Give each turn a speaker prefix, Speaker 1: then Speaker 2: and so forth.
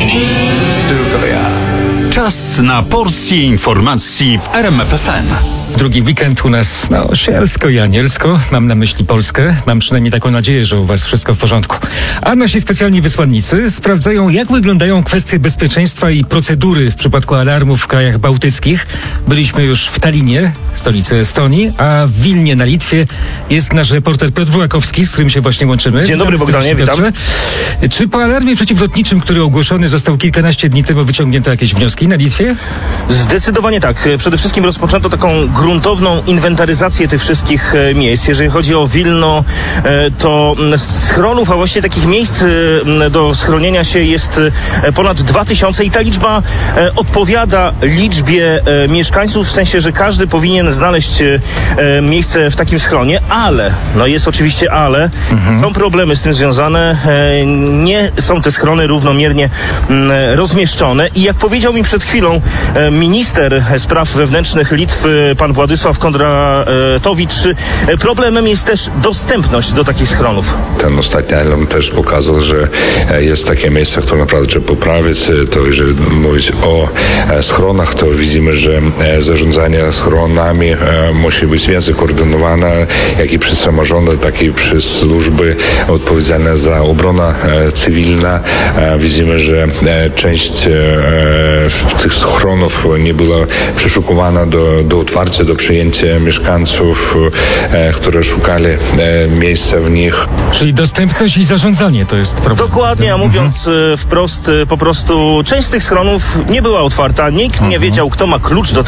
Speaker 1: Tylko ja. Czas na porcję informacji w RMF FM.
Speaker 2: W drugi weekend u nas, sielsko i anielsko. Mam na myśli Polskę. Mam przynajmniej taką nadzieję, że u was wszystko w porządku. A nasi specjalni wysłannicy sprawdzają, jak wyglądają kwestie bezpieczeństwa i procedury w przypadku alarmów w krajach bałtyckich. Byliśmy już w Tallinie, stolicy Estonii, a w Wilnie na Litwie jest nasz reporter Piotr Bułakowski, z którym się właśnie łączymy.
Speaker 3: Dzień dobry, Bogdanie, witam.
Speaker 2: Czy po alarmie przeciwlotniczym, który ogłoszony został kilkanaście dni temu, wyciągnięto jakieś wnioski na Litwie?
Speaker 3: Zdecydowanie tak. Przede wszystkim rozpoczęto taką gruntowną inwentaryzację tych wszystkich miejsc. Jeżeli chodzi o Wilno, to schronów, a właściwie takich miejsc do schronienia się jest ponad 2000 i ta liczba odpowiada liczbie mieszkańców, w sensie, że każdy powinien znaleźć miejsce w takim schronie, ale, jest oczywiście ale, są problemy z tym związane, nie są te schrony równomiernie rozmieszczone i jak powiedział mi przed chwilą minister spraw wewnętrznych Litwy, pan Władysław Kondratowicz, problemem jest też dostępność do takich schronów.
Speaker 4: Ten ostatni alarm też pokazał, że jest takie miejsce, które naprawdę trzeba poprawić. To jeżeli mówić o schronach, to widzimy, że zarządzanie schronami musi być więcej koordynowane, jak i przez samorządy, tak i przez służby odpowiedzialne za obronę cywilną. Widzimy, że część tych schronów nie była przeszukowana do otwarcia, do przyjęcia mieszkańców, które szukali miejsca w nich.
Speaker 2: Czyli dostępność i zarządzanie to jest problem.
Speaker 3: Dokładnie, a mówiąc wprost, po prostu część z tych schronów nie była otwarta, nikt nie wiedział, kto ma klucz do